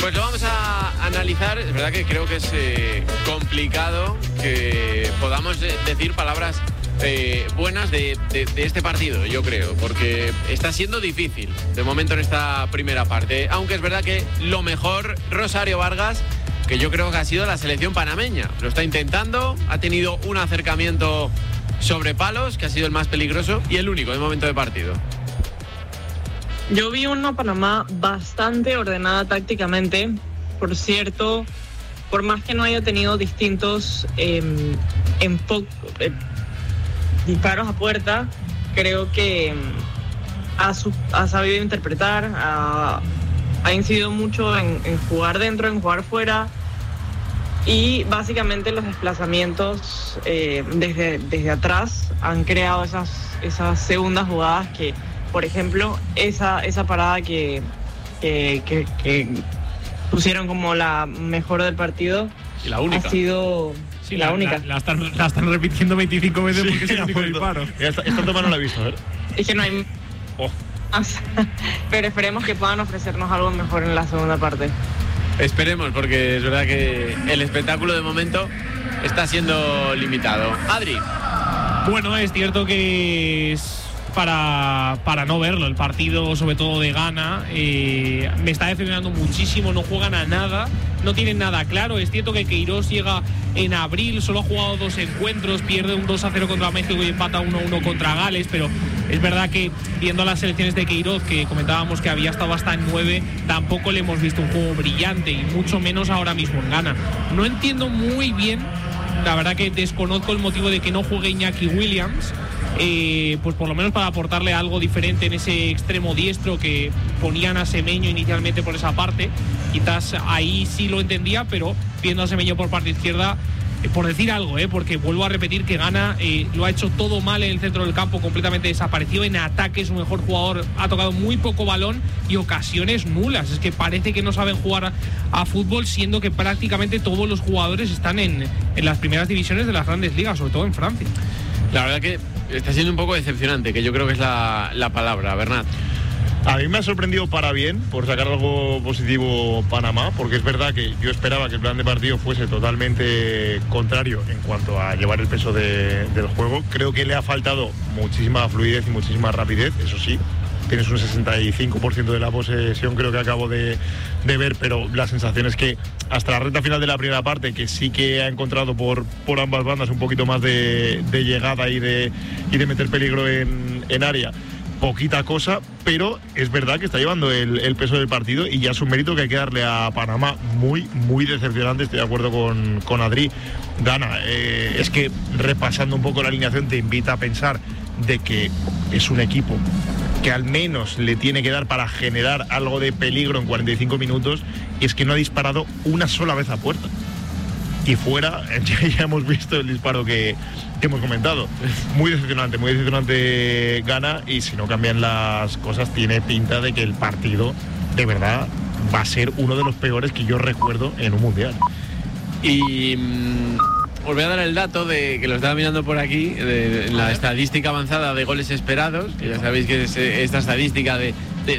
Pues lo vamos a analizar. Es verdad que creo que es complicado que podamos decir palabras buenas de este partido, yo creo, porque está siendo difícil de momento en esta primera parte, aunque es verdad que lo mejor, Rosario Vargas, que yo creo que ha sido la selección panameña, lo está intentando, ha tenido un acercamiento sobre palos, que ha sido el más peligroso y el único de momento de partido. Yo vi una Panamá bastante ordenada tácticamente. Por cierto, por más que no haya tenido distintos disparos a puerta, creo que ha sabido interpretar, ha incidido mucho en jugar dentro, en jugar fuera, y básicamente los desplazamientos desde atrás han creado esas segundas jugadas que, por ejemplo, esa parada que pusieron como la mejor del partido, y la única ha sido la única. La están repitiendo 25 veces porque es el único disparo. Esta toma no la he visto, a ver. Es que no hay más. Pero esperemos que puedan ofrecernos algo mejor en la segunda parte. Esperemos, porque es verdad que el espectáculo de momento está siendo limitado. Adri. Bueno, es cierto que es para no verlo el partido, sobre todo de Ghana. Me está decepcionando muchísimo, no juegan a nada, no tienen nada claro. Es cierto que Queiroz llega en abril, solo ha jugado 2 encuentros, pierde un 2-0 contra México y empata 1-1 contra Gales, pero es verdad que viendo las selecciones de Queiroz, que comentábamos que había estado hasta en 9, tampoco le hemos visto un juego brillante, y mucho menos ahora mismo en Ghana. No entiendo muy bien, la verdad que desconozco el motivo de que no juegue Iñaki Williams, pues por lo menos para aportarle algo diferente en ese extremo diestro que ponían a Semeño inicialmente por esa parte. Quizás ahí sí lo entendía, pero viendo a Semeño por parte izquierda, por decir algo, porque vuelvo a repetir que Ghana lo ha hecho todo mal en el centro del campo, completamente desaparecido en ataque, su mejor jugador ha tocado muy poco balón y ocasiones nulas. Es que parece que no saben jugar a fútbol, siendo que prácticamente todos los jugadores están en las primeras divisiones de las grandes ligas, sobre todo en Francia. La verdad que está siendo un poco decepcionante, que yo creo que es la palabra, Bernat. A mí me ha sorprendido para bien, por sacar algo positivo Panamá, porque es verdad que yo esperaba que el plan de partido fuese totalmente contrario en cuanto a llevar el peso del juego. Creo que le ha faltado muchísima fluidez y muchísima rapidez, eso sí. Tienes un 65% de la posesión, creo que acabo de ver, pero la sensación es que hasta la recta final de la primera parte, que sí que ha encontrado por ambas bandas un poquito más de llegada y de meter peligro en área, poquita cosa, pero es verdad que está llevando el peso del partido, y ya es un mérito que hay que darle a Panamá. Muy, muy decepcionante, estoy de acuerdo con Adri. Ghana, es que repasando un poco la alineación te invita a pensar de que es un equipo que al menos le tiene que dar para generar algo de peligro en 45 minutos, y es que no ha disparado una sola vez a puerta. Y fuera, ya hemos visto el disparo que hemos comentado. Muy decepcionante Ghana, y si no cambian las cosas, tiene pinta de que el partido, de verdad, va a ser uno de los peores que yo recuerdo en un mundial. Y os voy a dar el dato de que lo estaba mirando por aquí, de la estadística avanzada de goles esperados, que ya sabéis que es esta estadística de